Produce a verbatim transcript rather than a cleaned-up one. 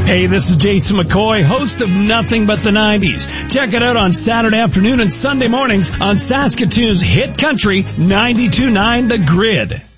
Hey, this is Jason McCoy, host of Nothing But the nineties. Check it out on Saturday afternoon and Sunday mornings on Saskatoon's hit country ninety-two point nine The Grid.